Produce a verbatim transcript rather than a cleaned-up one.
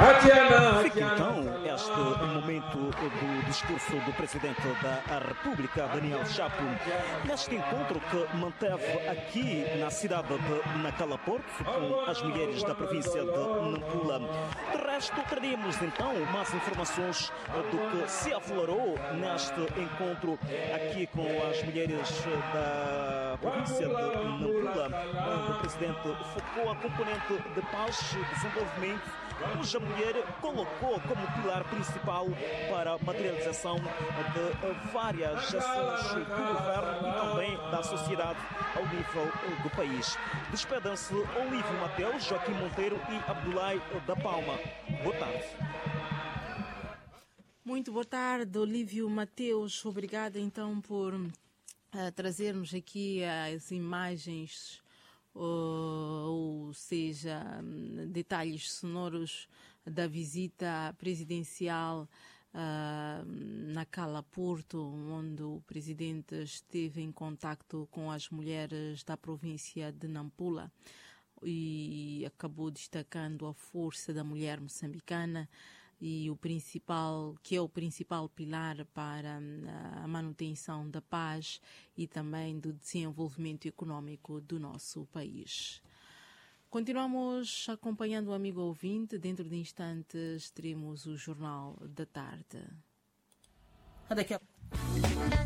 Fica então este momento do discurso do Presidente da República, Daniel Chapo, neste encontro que manteve aqui na cidade de Nacala Porto com as mulheres da província de Nampula. De resto, teremos então mais informações do que se aflorou neste encontro aqui com as mulheres da província de Nampula, onde o Presidente focou a componente de paz e desenvolvimento, cuja mulher colocou como pilar principal para a materialização de várias ações do governo e também da sociedade ao nível do país. Despedem-se Olívio Mateus, Joaquim Monteiro e Abdulai da Palma. Boa tarde. Muito boa tarde, Olívio Mateus. Obrigada então por uh, trazermos aqui as imagens, ou, ou seja, detalhes sonoros da visita presidencial uh, na Cala Porto, onde o presidente esteve em contacto com as mulheres da província de Nampula e acabou destacando a força da mulher moçambicana e o principal, que é o principal pilar para a manutenção da paz e também do desenvolvimento econômico do nosso país. Continuamos acompanhando o amigo ouvinte. Dentro de instantes teremos o Jornal da Tarde. Daqui a